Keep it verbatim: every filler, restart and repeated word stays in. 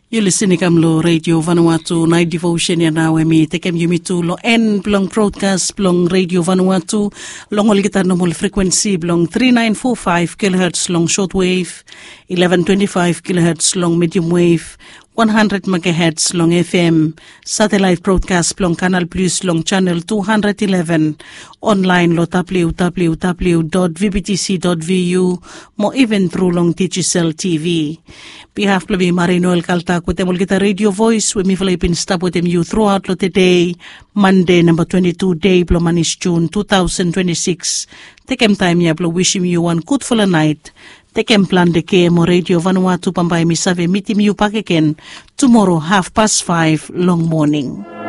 You're listening to Radio Vanuatu, Night Devotion ya nawe mi tekem yumitu lo N blong broadcast blong Radio Vanuatu, long olgita normal frequency blong three nine four five kilohertz long shortwave, eleven twenty-five kilohertz long medium wave, one hundred megahertz long F M, satellite broadcast long Canal Plus long channel two hundred eleven, online lo w w w dot v b t c dot v u, mo even through long Digicel T V. Behalf plabi Marino El Kalta ko temol kita Radio Voice we mi Philippine stop with you throughout lo today, Monday number twenty-two day blo manis June two thousand twenty-six. Tekem time ya blo wishing you one good full night. Tekem plan de ke mo Radio Vanuatu pambay mi save mitim you pakeken tomorrow half past five long morning.